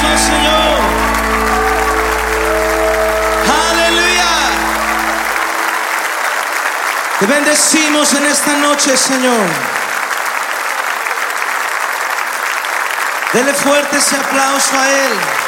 al Señor. Aleluya. Te bendecimos en esta noche, Señor. Dele fuerte ese aplauso a Él.